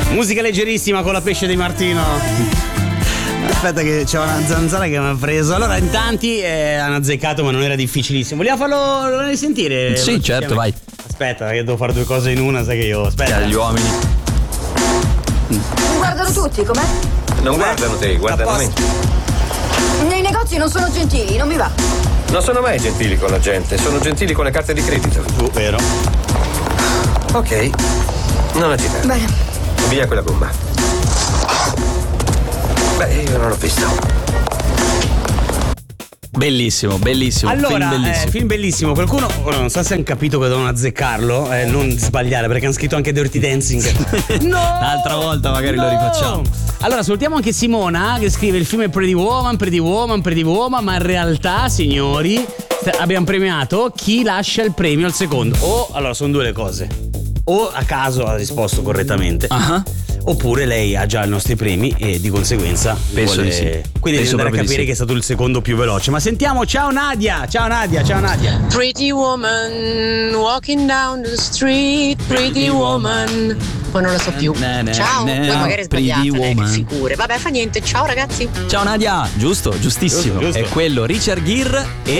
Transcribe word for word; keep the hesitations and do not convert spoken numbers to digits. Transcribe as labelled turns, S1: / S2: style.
S1: Musica leggerissima con la pesce di Martino. Aspetta che c'è una zanzara che mi ha preso. Allora in tanti eh, hanno azzeccato, ma non era difficilissimo. Vogliamo farlo, lo volevi sentire?
S2: Sì, certo, vai.
S1: Aspetta che devo fare due cose in una, sai che io. Aspetta.
S2: Gli uomini.
S3: Mi guardano tutti, com'è?
S4: Non guardano te, guardano me.
S3: Nei negozi non sono gentili, non mi va.
S4: Non sono mai gentili con la gente, sono gentili con le carte di credito.
S1: Uh, vero.
S4: Ok, non agitare.
S3: Bene.
S4: Via quella gomma. Beh, io non l'ho visto.
S2: Bellissimo, bellissimo.
S1: Allora,
S2: film bellissimo.
S1: Eh, film bellissimo. Qualcuno, ora, non so se hanno capito che dovevano azzeccarlo, eh, non sbagliare perché hanno scritto anche Dirty Dancing. No!
S2: L'altra volta magari
S1: no!
S2: lo rifacciamo.
S1: Allora, salutiamo anche Simona che scrive: il film è Pretty Woman, Pretty Woman, Pretty Woman, ma in realtà, signori, abbiamo premiato chi lascia il premio al secondo. O, allora, sono due le cose. O a caso ha risposto correttamente.
S2: Uh-huh.
S1: Oppure lei ha già i nostri premi e di conseguenza
S2: penso
S1: vuole...
S2: di sì.
S1: Quindi devi andare a capire
S2: sì.
S1: che è stato il secondo più veloce. Ma sentiamo, ciao Nadia, ciao Nadia, ciao Nadia.
S5: Pretty woman walking down the street, pretty woman. Poi non lo so più.
S2: Ne, ne,
S5: Ciao,
S2: ne,
S5: poi magari sbagliate,
S2: pretty
S5: eh, che
S2: woman.
S5: figure. Vabbè, fa niente. Ciao ragazzi.
S2: Ciao Nadia, giusto, giustissimo.
S1: Giusto, giusto.
S2: È quello Richard Gere e